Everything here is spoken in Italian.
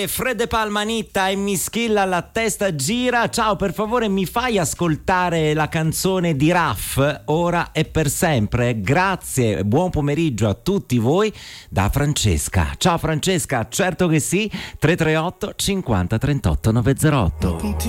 Fredde Palmanitta e Mischilla la testa gira. Ciao, per favore mi fai ascoltare la canzone di Raff, Ora e per sempre? Grazie, buon pomeriggio a tutti voi da Francesca. Ciao Francesca, certo che sì. 338 50 38 908.